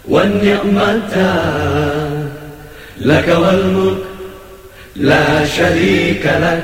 والنعمة لك والملك لا شريك لك.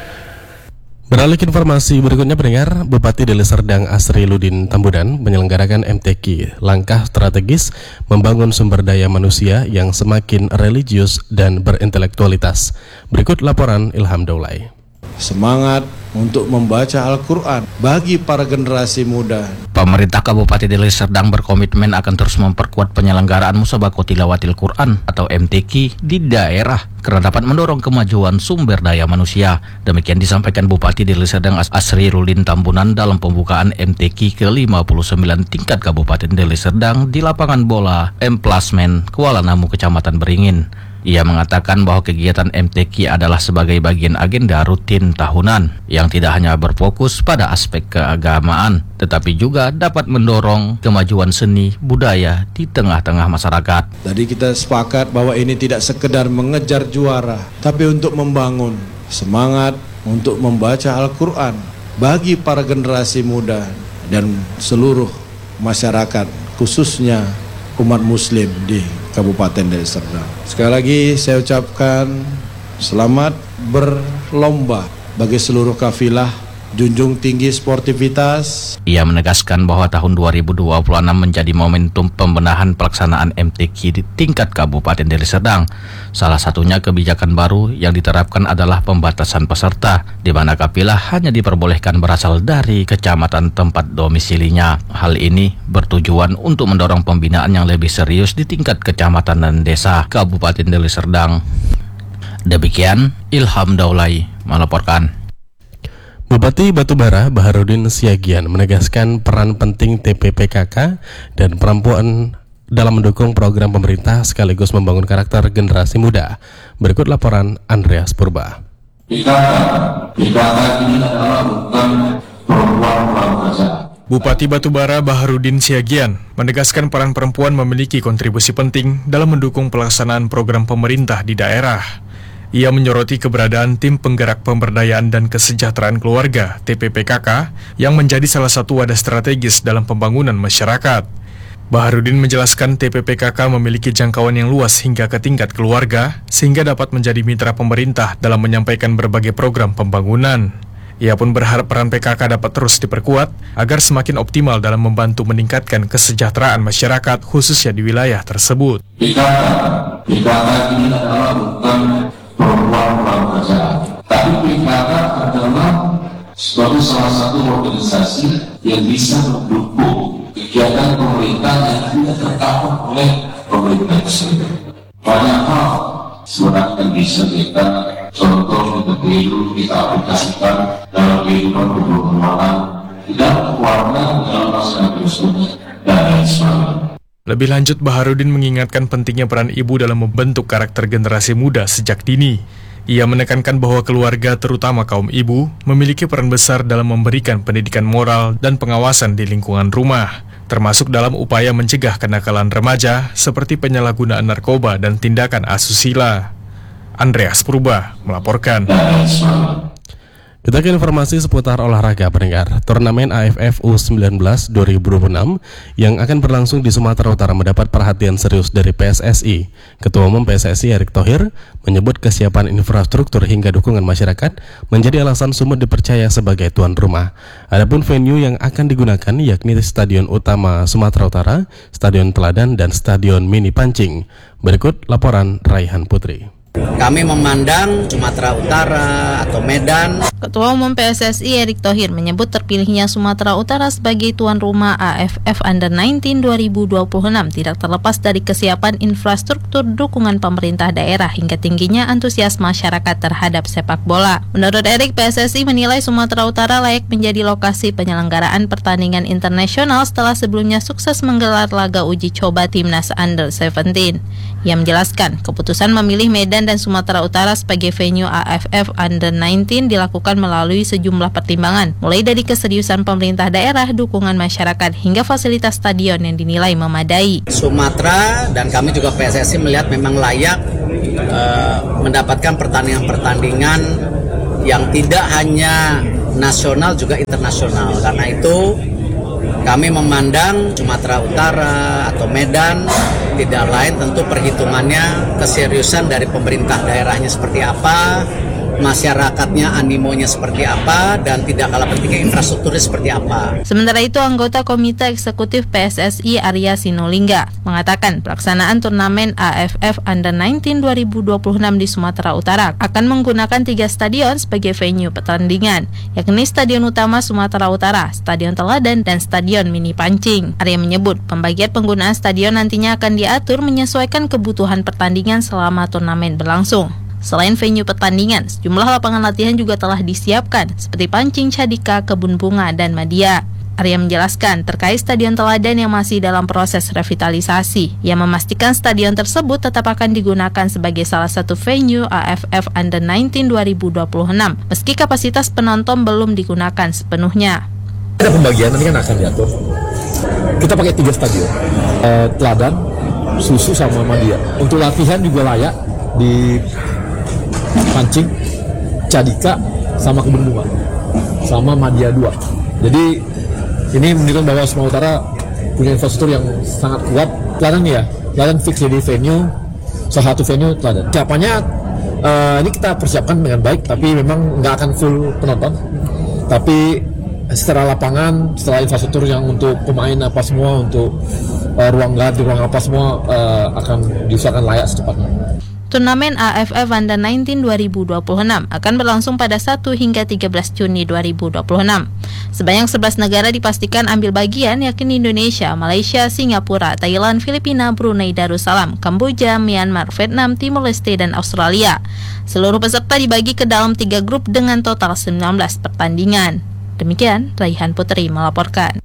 Beralih ke informasi berikutnya, pendengar, Bupati Deli Serdang Asriluddin Tambunan menyelenggarakan MTQ, langkah strategis membangun sumber daya manusia yang semakin religius dan berintelektualitas. Berikut laporan Ilham Daulay. Semangat untuk membaca Al-Quran bagi para generasi muda. Pemerintah Kabupaten Deli Serdang berkomitmen akan terus memperkuat penyelenggaraan Musabaqah Tilawatil Quran atau MTQ di daerah karena dapat mendorong kemajuan sumber daya manusia. Demikian disampaikan Bupati Deli Serdang Asriluddin Tambunan dalam pembukaan MTQ ke-59 tingkat Kabupaten Deli Serdang di lapangan bola Emplasmen Kuala Namu, Kecamatan Beringin. Ia mengatakan bahwa kegiatan MTQ adalah sebagai bagian agenda rutin tahunan yang tidak hanya berfokus pada aspek keagamaan, tetapi juga dapat mendorong kemajuan seni budaya di tengah-tengah masyarakat. Tadi kita sepakat bahwa ini tidak sekedar mengejar juara, tapi untuk membangun semangat untuk membaca Al-Quran bagi para generasi muda dan seluruh masyarakat, khususnya umat muslim di Kabupaten Deli Serdang. Sekali lagi saya ucapkan selamat berlomba bagi seluruh kafilah, junjung tinggi sportivitas. Ia menegaskan bahwa tahun 2026 menjadi momentum pembenahan pelaksanaan MTQ di tingkat Kabupaten Deli Serdang. Salah satunya kebijakan baru yang diterapkan adalah pembatasan peserta, di mana kafilah hanya diperbolehkan berasal dari kecamatan tempat domisilinya. Hal ini bertujuan untuk mendorong pembinaan yang lebih serius di tingkat kecamatan dan desa Kabupaten Deli Serdang. Demikian Ilham Daulay melaporkan. Bupati Batubara Baharudin Siagian menegaskan peran penting TPPKK dan perempuan dalam mendukung program pemerintah sekaligus membangun karakter generasi muda. Berikut laporan Andreas Purba. PKK ini adalah bukan perempuan saja. Bupati Batubara Baharudin Siagian menegaskan peran perempuan memiliki kontribusi penting dalam mendukung pelaksanaan program pemerintah di daerah. Ia menyoroti keberadaan Tim Penggerak Pemberdayaan dan Kesejahteraan Keluarga (TPPKK) yang menjadi salah satu wadah strategis dalam pembangunan masyarakat. Baharudin menjelaskan TPPKK memiliki jangkauan yang luas hingga ke tingkat keluarga, sehingga dapat menjadi mitra pemerintah dalam menyampaikan berbagai program pembangunan. Ia pun berharap peran PKK dapat terus diperkuat agar semakin optimal dalam membantu meningkatkan kesejahteraan masyarakat khususnya di wilayah tersebut. PKK ini adalah bukan perempuan saja, tapi PKK adalah sebagai salah satu organisasi yang bisa mendukung kegiatan pemerintah yang tidak terkawal oleh pemerintah tersebut. Banyak hal sebenarnya bisa kita contoh, kita tiru, kita aplikasikan dalam kehidupan berhubungan, dalam keluarga, dalam masyarakat tersebut, dan lain sebagainya. Lebih lanjut, Baharudin mengingatkan pentingnya peran ibu dalam membentuk karakter generasi muda sejak dini. Ia menekankan bahwa keluarga, terutama kaum ibu, memiliki peran besar dalam memberikan pendidikan moral dan pengawasan di lingkungan rumah, termasuk dalam upaya mencegah kenakalan remaja seperti penyalahgunaan narkoba dan tindakan asusila. Andreas Purba melaporkan. Kita ke informasi seputar olahraga, pendengar. Turnamen AFF U19 2026 yang akan berlangsung di Sumatera Utara mendapat perhatian serius dari PSSI. Ketua Umum PSSI Erick Thohir menyebut kesiapan infrastruktur hingga dukungan masyarakat menjadi alasan Sumut dipercaya sebagai tuan rumah. Adapun venue yang akan digunakan yakni Stadion Utama Sumatera Utara, Stadion Teladan, dan Stadion Mini Pancing. Berikut laporan Raihan Putri. Kami memandang Sumatera Utara atau Medan. Ketua Umum PSSI Erick Thohir menyebut terpilihnya Sumatera Utara sebagai tuan rumah AFF Under-19 2026 tidak terlepas dari kesiapan infrastruktur, dukungan pemerintah daerah hingga tingginya antusias masyarakat terhadap sepak bola. Menurut Erick, PSSI menilai Sumatera Utara layak menjadi lokasi penyelenggaraan pertandingan internasional setelah sebelumnya sukses menggelar laga uji coba Timnas Under-17. Ia menjelaskan keputusan memilih Medan dan Sumatera Utara sebagai venue AFF Under-19 dilakukan melalui sejumlah pertimbangan, mulai dari keseriusan pemerintah daerah, dukungan masyarakat, hingga fasilitas stadion yang dinilai memadai. Sumatera dan kami juga PSSI melihat memang layak mendapatkan pertandingan-pertandingan yang tidak hanya nasional juga internasional. Karena itu Kami memandang Sumatera Utara atau Medan tidak lain tentu perhitungannya keseriusan dari pemerintah daerahnya seperti apa, masyarakatnya animonya seperti apa, dan tidak kalah pentingnya infrastrukturnya seperti apa. Sementara itu, anggota Komite Eksekutif PSSI Arya Sinulinga mengatakan pelaksanaan turnamen AFF Under-19 2026 di Sumatera Utara akan menggunakan 3 stadion sebagai venue pertandingan, yakni Stadion Utama Sumatera Utara, Stadion Teladan, dan Stadion Mini Pancing. Arya menyebut pembagian penggunaan stadion nantinya akan diatur menyesuaikan kebutuhan pertandingan selama turnamen berlangsung. Selain venue pertandingan, sejumlah lapangan latihan juga telah disiapkan, seperti Pancing, Cadika, Kebun Bunga, dan Madia. Arya menjelaskan terkait Stadion Teladan yang masih dalam proses revitalisasi. Ia memastikan stadion tersebut tetap akan digunakan sebagai salah satu venue AFF Under-19 2026, meski kapasitas penonton belum digunakan sepenuhnya. Ada pembagian, nanti kan akan diatur. Kita pakai 3 stadion, Teladan, Susu, sama Madia. Untuk latihan juga layak di Pancing, Cadika, sama Kebun Bunga, sama Madia 2. Jadi ini menunjukkan bahwa Sumatera Utara punya infrastruktur yang sangat kuat. Teladan ya, Teladan fix jadi venue, salah satu venue Teladan. Siapanya ini kita persiapkan dengan baik, tapi memang nggak akan full penonton. Tapi secara lapangan, setelah infrastruktur yang untuk pemain apa semua, untuk ruang ganti, ruang apa semua akan diusahakan layak secepatnya. Turnamen AFF Under-19 2026 akan berlangsung pada 1 hingga 13 Juni 2026. Sebanyak 11 negara dipastikan ambil bagian, yakni Indonesia, Malaysia, Singapura, Thailand, Filipina, Brunei Darussalam, Kamboja, Myanmar, Vietnam, Timor Leste, dan Australia. Seluruh peserta dibagi ke dalam 3 grup dengan total 19 pertandingan. Demikian, Raihan Putri melaporkan.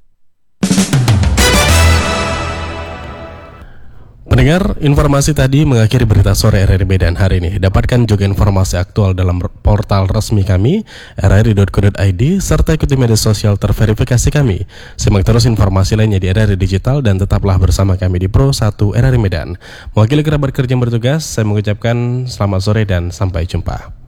Pendengar, informasi tadi mengakhiri berita sore RRI Medan hari ini. Dapatkan juga informasi aktual dalam portal resmi kami, rri.co.id, serta ikuti media sosial terverifikasi kami. Simak terus informasi lainnya di RRI Digital dan tetaplah bersama kami di Pro 1 RRI Medan. Mewakili kerabat kerja yang bertugas, saya mengucapkan selamat sore dan sampai jumpa.